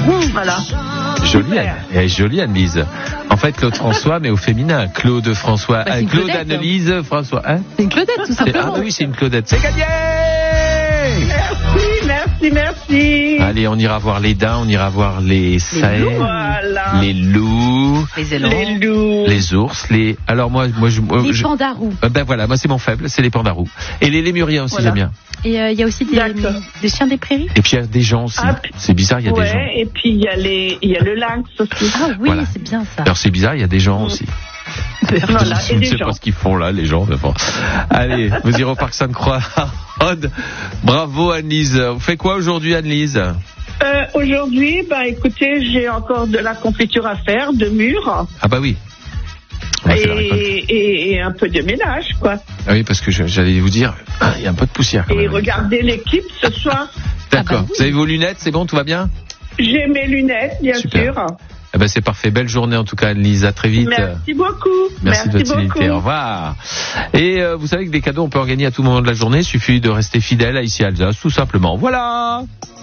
Voilà. Jolie, elle est jolie, Anne-Lise. En fait, Claude François, mais au féminin. Claude François, c'est Claude Claudette. Annelise, François. Hein, C'est une Claudette, tout simplement. ah oui, c'est une Claudette. C'est gagné! Merci. Allez, on ira voir les daims, on ira voir les cerfs, Voilà. les loups, Les élans. Les loups. les ours, alors moi, Les pandarous. ben voilà, moi c'est mon faible, c'est les pandarous. Et les lémuriens aussi, Voilà. j'aime bien. Et il y a aussi D'accord. des chiens des prairies. Et puis il y a des gens aussi. Ah, C'est bizarre, il y a des gens. Ouais, et puis il y a le lynx aussi. Ah oui, Voilà. c'est bien ça. Alors c'est bizarre, il y a des gens aussi. Voilà, Je et ne des sais gens. pas ce qu'ils font là, les gens. Mais bon. Allez, vous irez au Parc Sainte-Croix. Bravo Anne-Lise. Vous faites quoi aujourd'hui, Anne-Lise? Aujourd'hui, écoutez, j'ai encore de la confiture à faire, de mûres, Ah bah oui. On va faire la récolte. et un peu de ménage, quoi. Ah oui, parce que j'allais vous dire, il y a un peu de poussière quand Et même. regardez l'équipe ce soir. D'accord. Ah bah oui. Vous avez vos lunettes, c'est bon, tout va bien? J'ai mes lunettes, bien Super. sûr. Eh ben c'est parfait. Belle journée en tout cas, Anne-Lise. À très vite. Merci beaucoup. Merci de votre beaucoup. fidélité. Au revoir. Et vous savez que des cadeaux, on peut en gagner à tout moment de la journée. Il suffit de rester fidèle à Ici Alsace, tout simplement. Voilà.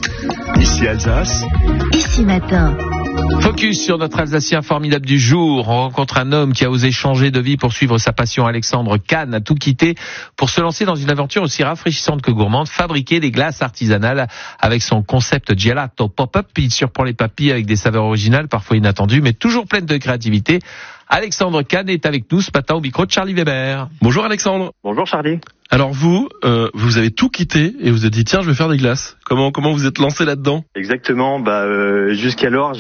Ici Alsace. Ici Matin. Focus sur notre Alsacien formidable du jour. On rencontre un homme qui a osé changer de vie pour suivre sa passion. Alexandre Kahn a tout quitté pour se lancer dans une aventure aussi rafraîchissante que gourmande, fabriquer des glaces artisanales avec son concept Gelato Pop-Up. Il surprend les papilles avec des saveurs originales, parfois inattendues, mais toujours pleines de créativité. Alexandre Kahn est avec nous ce matin au micro de Charlie Weber. Bonjour Alexandre. Bonjour Charlie. Alors vous avez tout quitté et vous avez dit tiens je vais faire des glaces. Comment vous êtes lancé là-dedans? Exactement. Jusqu'alors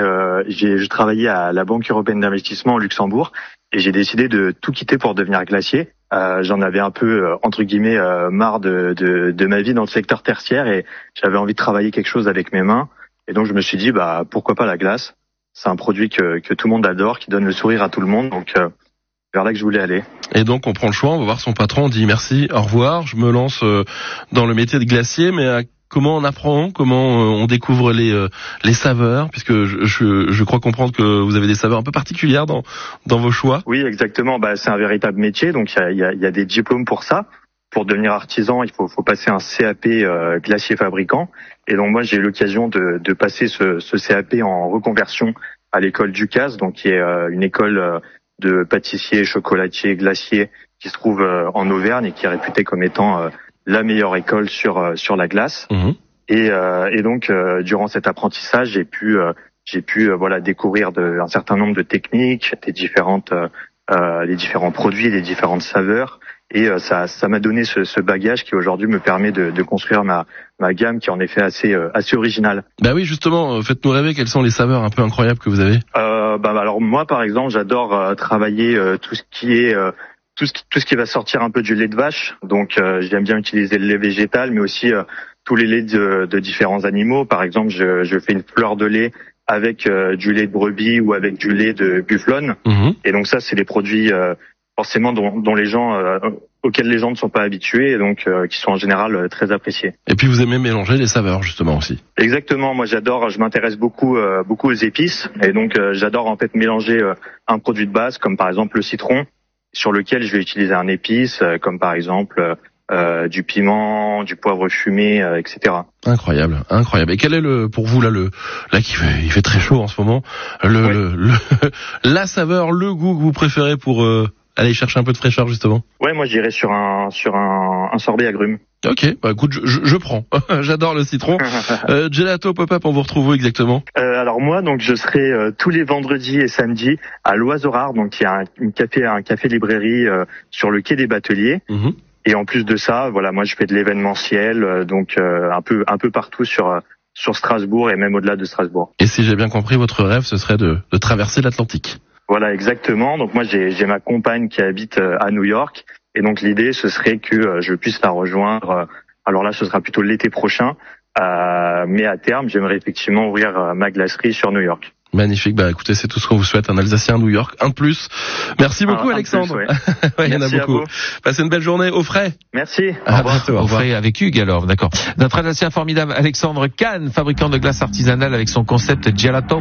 je travaillais à la Banque européenne d'investissement au Luxembourg et j'ai décidé de tout quitter pour devenir glacier. J'en avais un peu entre guillemets marre de ma vie dans le secteur tertiaire et j'avais envie de travailler quelque chose avec mes mains. Et donc je me suis dit pourquoi pas la glace. C'est un produit que tout le monde adore, qui donne le sourire à tout le monde. Donc vers là que je voulais aller. Et donc on prend le choix, on va voir son patron, on dit merci, au revoir, je me lance dans le métier de glacier, mais comment on apprend, comment on découvre les saveurs, puisque je crois comprendre que vous avez des saveurs un peu particulières dans vos choix. Oui, exactement. C'est un véritable métier, donc il y a des diplômes pour ça. Pour devenir artisan, il faut passer un CAP glacier fabricant. Et donc moi j'ai eu l'occasion de passer ce CAP en reconversion à l'école Ducasse, donc qui est une école de pâtissier, chocolatier, glacier qui se trouve en Auvergne et qui est réputée comme étant la meilleure école sur la glace. Mmh. Et donc durant cet apprentissage, j'ai pu découvrir un certain nombre de techniques, les différents produits, les différentes saveurs. Et ça m'a donné ce bagage qui aujourd'hui me permet de construire ma gamme qui est en effet assez originale. Bah oui, justement, faites-nous rêver, quelles sont les saveurs un peu incroyables que vous avez? Alors moi par exemple, j'adore travailler tout ce qui va sortir un peu du lait de vache. Donc j'aime bien utiliser le lait végétal, mais aussi tous les laits de différents animaux. Par exemple, je fais une fleur de lait avec du lait de brebis ou avec du lait de bufflonne. Mmh. Et donc ça, c'est des produits forcément dont les gens auxquels les gens ne sont pas habitués et donc qui sont en général très appréciés. Et puis vous aimez mélanger les saveurs justement aussi. Exactement, moi je m'intéresse beaucoup aux épices et donc j'adore en fait mélanger un produit de base comme par exemple le citron sur lequel je vais utiliser un épice comme par exemple du piment, du poivre fumé, etc. Incroyable. Et quel est pour vous là il fait très chaud en ce moment, la saveur, le goût que vous préférez pour aller chercher un peu de fraîcheur justement? Ouais, moi j'irais sur un sorbet agrumes. Ok, écoute, je prends. J'adore le citron. Gelato Pop-Up, on vous retrouve où exactement? Alors moi, donc je serai tous les vendredis et samedis à l'Oiseau Rare, donc il y a un café librairie sur le quai des Bateliers. Mmh. Et en plus de ça, moi je fais de l'événementiel, donc un peu partout sur Strasbourg et même au-delà de Strasbourg. Et si j'ai bien compris, votre rêve, ce serait de traverser l'Atlantique. Voilà, exactement. Donc moi j'ai ma compagne qui habite à New York. Et donc l'idée, ce serait que je puisse la rejoindre. Alors là, ce sera plutôt l'été prochain. Mais à terme, j'aimerais effectivement ouvrir ma glacerie sur New York. Magnifique. Écoutez, c'est tout ce qu'on vous souhaite. Un Alsacien à New York, un de plus. Merci beaucoup, Alexandre. Plus, ouais. Il y en a beaucoup. Passez une belle journée au frais. Merci. Au revoir. Au frais avec Hugues alors, d'accord. Notre Alsacien formidable, Alexandre Kahn, fabricant de glace artisanale avec son concept Gelato